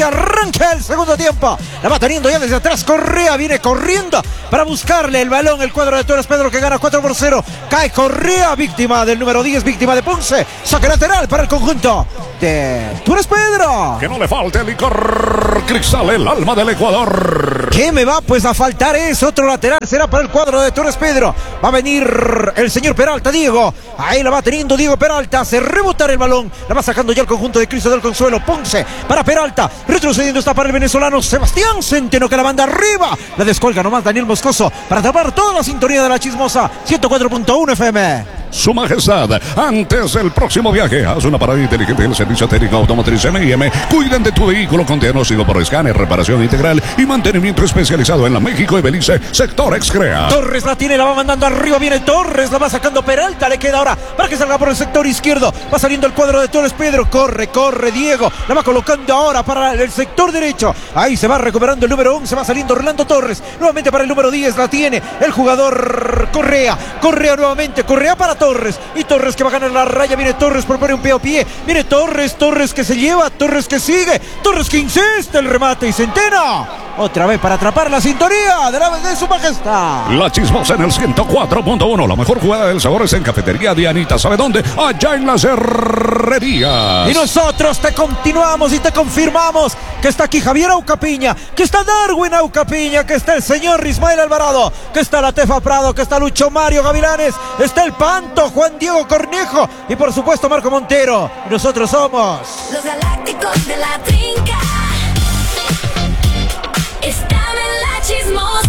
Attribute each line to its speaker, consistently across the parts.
Speaker 1: arranca el segundo tiempo. La va teniendo ya desde atrás. Correa viene corriendo para buscarle el balón. El cuadro de Torres Pedro que gana 4-0. Cae Correa, víctima del número 10, víctima de Ponce. Saque lateral para el conjunto de Torres Pedro.
Speaker 2: Que no le falte el licor Cristal, el alma del Ecuador.
Speaker 1: ¿Qué me va pues a faltar? Es otro lateral, será para el cuadro de Torres Pedro. Va a venir el señor Peralta, Diego. Ahí la va teniendo Diego Peralta. Hace rebotar el balón. La va sacando ya el conjunto de Cristo del Consuelo. Ponce para Peralta. Retrocediendo está para el venezolano Sebastián Centeno, que la manda arriba. La descolga nomás Daniel Moscoso para tapar toda la sintonía de la chismosa. 104.1 FM.
Speaker 2: Su Majestad, antes del próximo viaje, haz una parada inteligente del servicio técnico automotriz M&M. Cuiden de tu vehículo con diagnóstico por escáner, reparación integral y mantenimiento especializado en la México y Belice, sector Excrea.
Speaker 1: Torres la tiene, la va mandando arriba, viene Torres, la va sacando Peralta, le queda ahora para que salga por el sector izquierdo. Va saliendo el cuadro de Torres Pedro, corre Diego, la va colocando ahora para el sector derecho. Ahí se va recuperando el número 11, va saliendo Orlando Torres, nuevamente para el número 10, la tiene el jugador Correa nuevamente, Correa para Torres, y Torres que va a ganar la raya, viene Torres, propone un pie, viene Torres que se lleva, Torres que sigue, Torres que insiste, el remate y Centeno, otra vez para atrapar la sintonía de Su Majestad.
Speaker 2: La chismosa en el 104.1, la mejor jugada del sabor es en Cafetería Dianita, ¿sabe dónde? Allá en las Herrerías.
Speaker 1: Y nosotros te continuamos y te confirmamos que está aquí Javier Aucapiña, que está Darwin Aucapiña, que está el señor Ismael Alvarado, que está la Tefa Prado, que está Lucho Mario Gavilanes, está el Panto, Juan Diego Cornejo y por supuesto Marco Montero. Y nosotros somos
Speaker 3: los Galácticos de la Trinca. Están en la chismosa.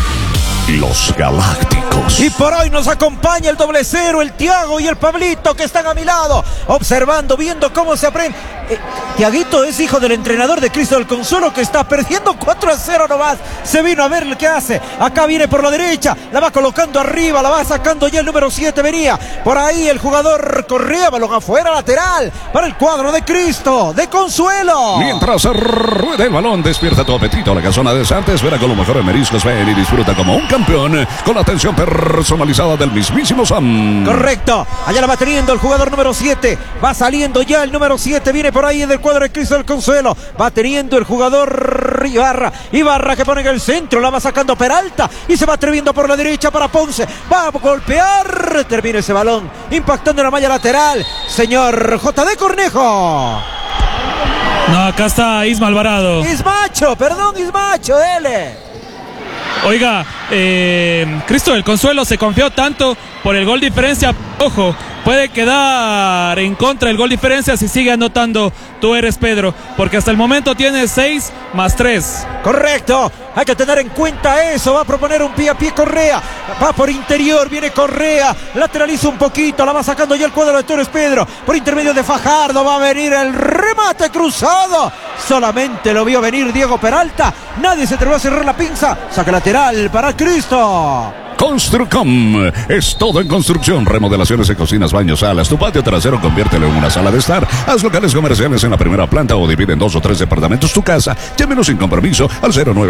Speaker 2: Los Galácticos.
Speaker 1: Y por hoy nos acompaña el 00, el Tiago y el Pablito, que están a mi lado, observando, viendo cómo se aprende. Tiaguito es hijo del entrenador de Cristo del Consuelo, que está perdiendo 4-0 nomás. Se vino a ver lo que hace. Acá viene por la derecha, la va colocando arriba, la va sacando ya el número 7. Venía por ahí el jugador Correa, balón afuera, lateral para el cuadro de Cristo de Consuelo.
Speaker 2: Mientras rueda el balón, despierta tu apetito. La casona de Santos, verá con los mejores mariscos, ven y disfruta como un campeón con la atención personalizada del mismísimo Sam.
Speaker 1: Correcto, allá la va teniendo el jugador número 7, va saliendo ya el número 7, viene por ahí del cuadro de Cristo del Consuelo, va teniendo el jugador Ibarra que pone en el centro, la va sacando Peralta y se va atreviendo por la derecha para Ponce, va a golpear, termina ese balón impactando en la malla lateral, señor JD Cornejo.
Speaker 4: No, acá está Isma Alvarado.
Speaker 1: Ismacho, dele.
Speaker 4: Oiga, Cristo del Consuelo se confió tanto por el gol diferencia. Ojo, puede quedar en contra el gol diferencia si sigue anotando Torres Pedro, porque hasta el momento tiene 6 más 3.
Speaker 1: Correcto, hay que tener en cuenta eso. Va a proponer un pie a pie Correa, va por interior, viene Correa, lateraliza un poquito, la va sacando ya el cuadro de Torres Pedro, por intermedio de Fajardo, va a venir el remate cruzado, solamente lo vio venir Diego Peralta, nadie se atrevió a cerrar la pinza, saca lateral para Cristo.
Speaker 2: Construcom es todo en construcción, remodelaciones en cocinas, baños, salas. Tu patio trasero conviértelo en una sala de estar. Haz locales comerciales en la primera planta o divide en 2 o 3 departamentos tu casa. Llámenos sin compromiso al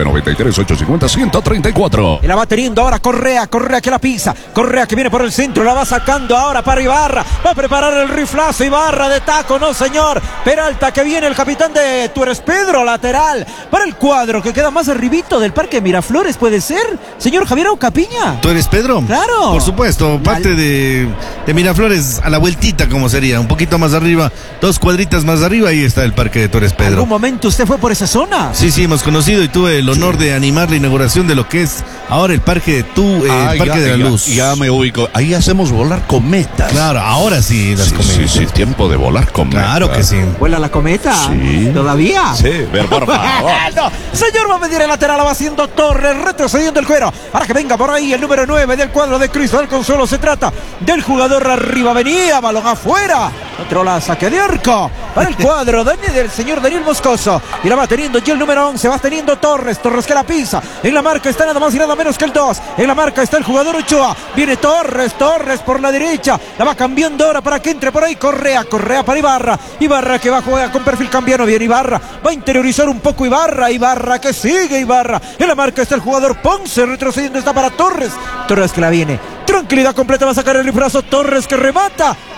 Speaker 2: 0993-850-134.
Speaker 1: Y la va teniendo ahora Correa que la pisa, Correa que viene por el centro, la va sacando ahora para Ibarra, va a preparar el riflazo, Ibarra de taco, no señor, Peralta que viene el capitán de Torres Pedro, lateral para el cuadro que queda más arribito del Parque Miraflores, puede ser, señor Javier Aucapiña.
Speaker 5: Torres Pedro,
Speaker 1: claro,
Speaker 5: por supuesto, parte de Miraflores a la vueltita, como sería, un poquito más arriba, 2 cuadritas más arriba, ahí está el Parque de Torres Pedro.
Speaker 1: ¿Algún momento usted fue por esa zona?
Speaker 5: Sí, hemos conocido y tuve el honor de animar la inauguración de lo que es ahora el Parque de la Luz.
Speaker 2: Ya me ubico, ahí hacemos volar cometas.
Speaker 5: Claro, ahora sí las cometas.
Speaker 2: Sí, tiempo de volar cometas.
Speaker 5: Claro que sí.
Speaker 1: ¿Vuela la cometa?
Speaker 2: Sí.
Speaker 1: ¿Todavía?
Speaker 2: Sí, ver por favor.
Speaker 1: No, señor, va a medir el lateral, la va haciendo Torres, retrocediendo el cuero, para que venga por ahí el número 9 del cuadro de Cristo del Consuelo. Se trata del jugador arriba, venía, balón afuera, controla saque de arco para el cuadro del señor Daniel Moscoso, y la va teniendo ya el número 11, va teniendo Torres que la pisa, en la marca está nada más y nada menos que el 2, en la marca está el jugador Ochoa, viene Torres por la derecha, la va cambiando ahora para que entre por ahí Correa para Ibarra que va a jugar con perfil cambiano, viene Ibarra, va a interiorizar un poco Ibarra que sigue Ibarra, en la marca está el jugador Ponce, retrocediendo está para Torres que la viene, tranquilidad completa, va a sacar el riflazo, Torres que remata,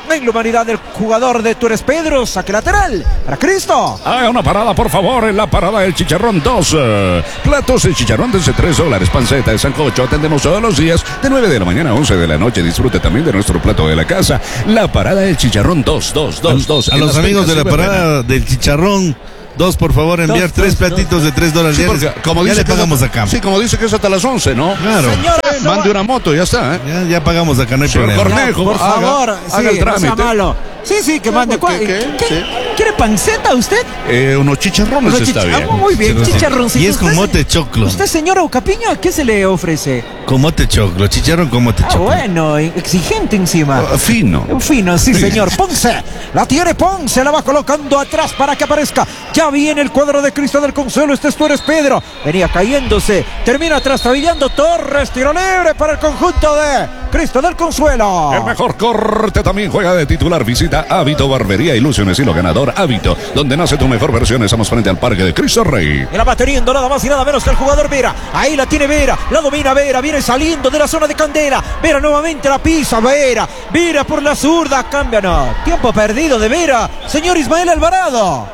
Speaker 1: en la humanidad del jugador de Tú Eres Pedro. Saque lateral para Cristo.
Speaker 2: Una parada, por favor, en la parada del chicharrón 2. Platos de chicharrón desde $3. Panceta de sancocho. Atendemos todos los días de 9 de la mañana a 11 de la noche. Disfrute también de nuestro plato de la casa. La parada del chicharrón 2.
Speaker 5: A los amigos de la parada del chicharrón 2, por favor, enviar 3 platitos de $3
Speaker 2: Sí,
Speaker 5: diarios.
Speaker 2: como
Speaker 5: Ya
Speaker 2: dice
Speaker 5: le pagamos acá.
Speaker 2: Sí, como dice que es hasta las 11, ¿no?
Speaker 5: Claro.
Speaker 1: Señora,
Speaker 2: Mande una moto, ya está, ¿eh?
Speaker 5: Ya pagamos acá, no hay
Speaker 2: Señor
Speaker 5: problema.
Speaker 2: Cornejo,
Speaker 1: por favor,
Speaker 2: haga el
Speaker 1: no sea
Speaker 2: trámite.
Speaker 1: malo. Sí, que mande.
Speaker 2: ¿Qué? Sí.
Speaker 1: ¿Quiere panceta usted?
Speaker 2: Unos chicharrones está bien.
Speaker 1: Muy bien, chicharroncito.
Speaker 5: Y es con mote choclo.
Speaker 1: ¿Usted, señora Ucapiño, qué se le ofrece?
Speaker 5: Con mote choclo, chicharrón con mote choclo.
Speaker 1: Bueno, exigente encima.
Speaker 2: Fino.
Speaker 1: Fino, sí, señor. Ponce, la tiene Ponce, la va colocando atrás para que aparezca. Ya viene el cuadro de Cristo del Consuelo. Este es Tú Eres Pedro. Venía cayéndose, termina trastabillando Torres. Tiro libre para el conjunto de Cristo del Consuelo.
Speaker 2: El mejor corte también juega de titular. Visita Hábito Barbería Ilusión, estilo ganador. Hábito, donde nace tu mejor versión. Estamos frente al Parque de Cristo Rey.
Speaker 1: Y la va teniendo nada más y nada menos que el jugador Vera. Ahí la tiene Vera, la domina Vera, viene saliendo de la zona de Candela. Vera nuevamente la pisa, Vera por la zurda, cambia, no. Tiempo perdido de Vera, señor Ismael Alvarado.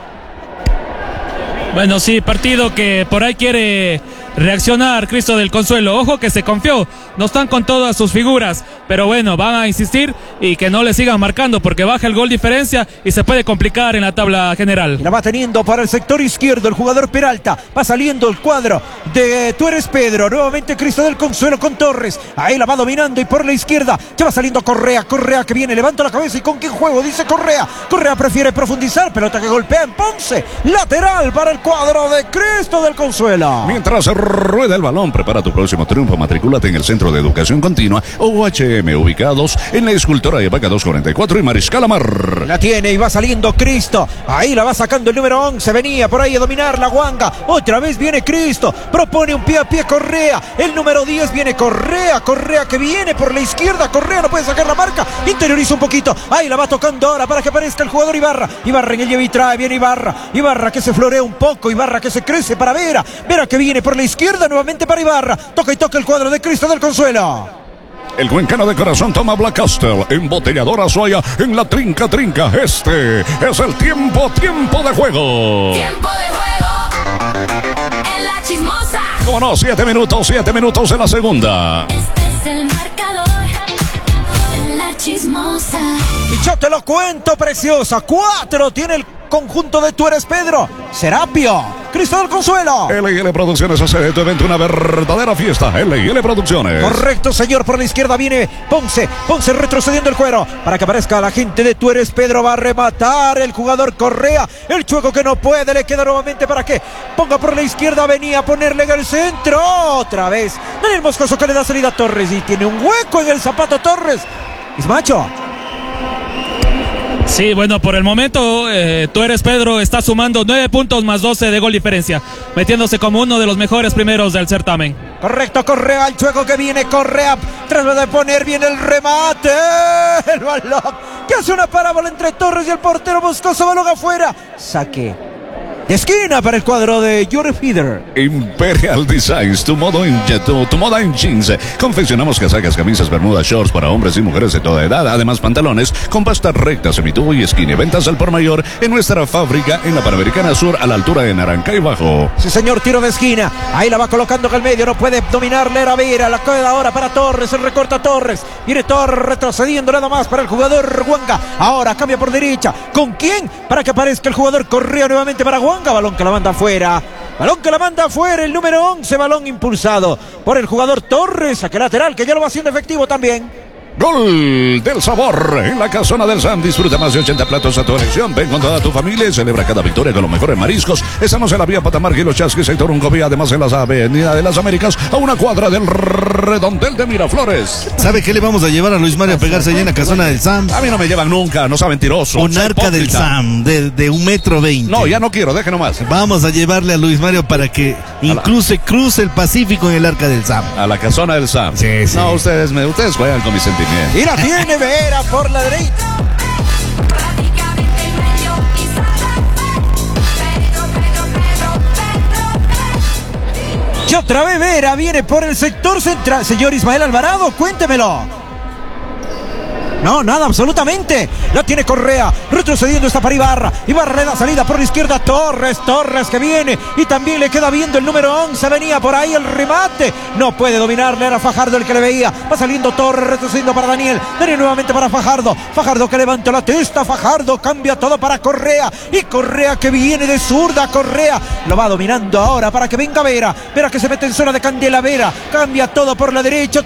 Speaker 4: Bueno, sí, partido que por ahí quiere reaccionar Cristo del Consuelo. Ojo que se confió, no están con todas sus figuras, pero bueno, van a insistir y que no le sigan marcando porque baja el gol diferencia y se puede complicar en la tabla general.
Speaker 1: Y la va teniendo para el sector izquierdo el jugador Peralta. Va saliendo el cuadro de Tú Eres Pedro. Nuevamente Cristo del Consuelo con Torres. Ahí la va dominando y por la izquierda ya va saliendo Correa que viene, levanta la cabeza y con quién juego, dice Correa. Correa prefiere profundizar, pelota que golpea en Ponce. Lateral para el cuadro de Cristo del Consuelo.
Speaker 2: Mientras rueda el balón, prepara tu próximo triunfo. Matricúlate en el Centro de Educación Continua OHM, ubicados en la Escultora de Vaca 244 y Mariscal Amar.
Speaker 1: La tiene y va saliendo Cristo. Ahí la va sacando el número 11. Venía por ahí a dominar la Guanga. Otra vez viene Cristo. Propone un pie a pie Correa. El número 10 viene Correa. Correa que viene por la izquierda. Correa no puede sacar la marca. Interioriza un poquito. Ahí la va tocando ahora para que aparezca el jugador Ibarra. Ibarra en el lleve y trae. Viene Ibarra. Ibarra que se florea un poco. Ibarra que se crece para Vera. Vera que viene por la izquierda nuevamente para Ibarra. Toca y toca el cuadro de Cristo del Consuelo.
Speaker 2: El cuencano de corazón toma Black Castle, embotelladora Soya en la trinca. Este es el tiempo de juego.
Speaker 3: Tiempo de juego en la chismosa.
Speaker 2: Cómo no, 7 minutos en la segunda.
Speaker 3: Este es el marcador en la chismosa.
Speaker 1: Y yo te lo cuento, preciosa. 4 tiene el conjunto de Tú Eres Pedro. Serapio, Cristo del Consuelo.
Speaker 2: LL Producciones hace de tu evento una verdadera fiesta. LL Producciones.
Speaker 1: Correcto, señor. Por la izquierda viene Ponce. Ponce retrocediendo el cuero para que aparezca la gente de Tú Eres Pedro. Va a rematar el jugador Correa. El chueco que no puede. Le queda nuevamente para que ponga por la izquierda. Venía a ponerle en el centro. Otra vez. Daniel Moscoso que le da salida a Torres. Y tiene un hueco en el zapato Torres. Ismacho.
Speaker 4: Sí, bueno, por el momento Tú Eres Pedro está sumando 9 puntos más 12 de gol diferencia, metiéndose como uno de los mejores primeros del certamen.
Speaker 1: Correcto, Correa, el chueco que viene, Correa, tras de poner bien el remate, el balón, que hace una parábola entre Torres y el portero Moscoso, balón afuera, saque de esquina para el cuadro de Yuri Feeder.
Speaker 2: Imperial Designs, tu moda en jeans. Confeccionamos casacas, camisas, bermudas, shorts para hombres y mujeres de toda edad. Además, pantalones con pasta recta, semitubo y skinny. Ventas al por mayor en nuestra fábrica en la Panamericana Sur, a la altura de Naranjay Bajo.
Speaker 1: Sí, señor, tiro de esquina. Ahí la va colocando en el medio. No puede dominarle a Vera. La queda ahora para Torres. El recorta Torres. Viene Torres retrocediendo nada más para el jugador Huanga. Ahora cambia por derecha. ¿Con quién? Para que aparezca el jugador Correa nuevamente para Huanga. Balón que la manda afuera. Balón que la manda afuera. El número 11. Balón impulsado por el jugador Torres. Saque lateral que ya lo va haciendo efectivo también.
Speaker 2: Gol del sabor en la casona del Sam. Disfruta más de 80 platos a tu elección. Ven con toda tu familia y celebra cada victoria con los mejores mariscos. Estamos en la vía Patamarca y Los Chasquis, sector Uncovi, además en la avenida de las Américas, a una cuadra del redondel de Miraflores.
Speaker 5: ¿Sabe qué le vamos a llevar a Luis Mario a pegarse allá en la casona del Sam?
Speaker 2: A mí no me llevan nunca, no sea mentiroso.
Speaker 5: Un arca del Sam de 1,20 m.
Speaker 2: No, ya no quiero, deje nomás.
Speaker 5: Vamos a llevarle a Luis Mario para que incluso cruce el Pacífico en el arca del Sam.
Speaker 2: A la casona del Sam.
Speaker 5: Sí, sí.
Speaker 2: No, ustedes juegan con mis sentimientos.
Speaker 1: Y la tiene Vera por la derecha.
Speaker 3: Prácticamente en medio y Pedro.
Speaker 1: Y otra vez Vera viene por el sector central. Señor Ismael Alvarado, cuéntemelo. No, nada, absolutamente. La tiene Correa. Retrocediendo está para Ibarra. Ibarra le da salida por la izquierda. Torres que viene. Y también le queda viendo el número 11. Venía por ahí el remate. No puede dominarle. Era Fajardo el que le veía. Va saliendo Torres. Retrocediendo para Daniel. Daniel nuevamente para Fajardo. Fajardo que levanta la testa. Fajardo cambia todo para Correa. Y Correa que viene de zurda. Correa lo va dominando ahora para que venga Vera. Vera que se mete en zona de Candela. Vera cambia todo por la derecha.